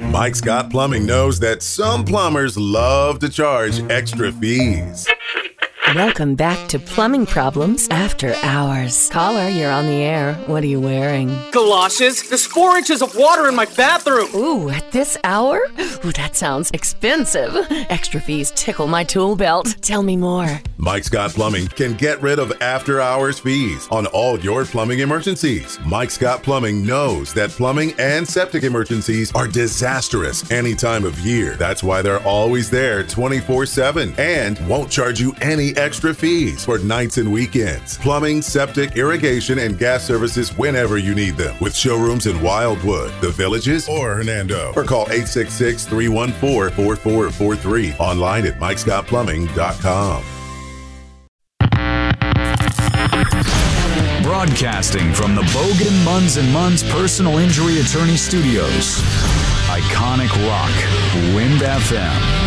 Mike Scott Plumbing knows that some plumbers love to charge extra fees. Welcome back to Plumbing Problems After Hours. Caller, you're on the air. What are you wearing? Galoshes. There's 4 inches of water in my bathroom. Ooh, at this hour? Ooh, that sounds expensive. Extra fees tickle my tool belt. Tell me more. Mike Scott Plumbing can get rid of after-hours fees on all your plumbing emergencies. Mike Scott Plumbing knows that plumbing and septic emergencies are disastrous any time of year. That's why they're always there 24/7 and won't charge you any extra fees for nights and weekends. Plumbing, septic, irrigation, and gas services whenever you need them. With showrooms in Wildwood, The Villages, or Hernando. Or call 866-314-4443. Online at MikeScottPlumbing.com. Broadcasting from the Bogan Munz & Munz Personal Injury Attorney Studios. Iconic Rock, Wind FM.